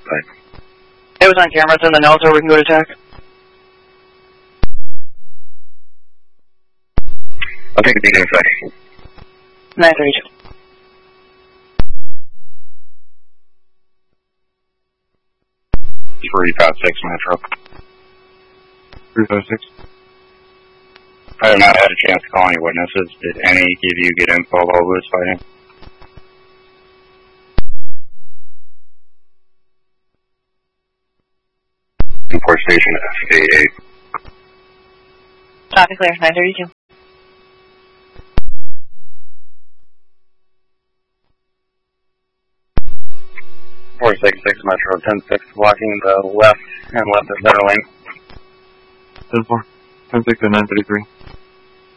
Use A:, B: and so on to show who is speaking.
A: side.
B: It was on camera. It's in the notes, or we can go to attack.
A: I'll take a beat in a sec.
B: 932.
A: For 356 Metro.
C: 356.
A: I have not had a chance to call any witnesses. Did any of you get info about who was fighting? Import station FA8.
B: Traffic clear. 932.
A: Four 66 Metro 10-6, blocking the left and left of center lane.
C: 10-4. 10-6 and 933.